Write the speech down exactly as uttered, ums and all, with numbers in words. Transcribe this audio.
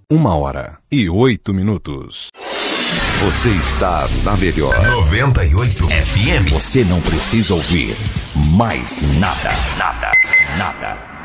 Uma hora e oito minutos. Você está na melhor noventa e oito F M. Você não precisa ouvir mais nada, nada, nada.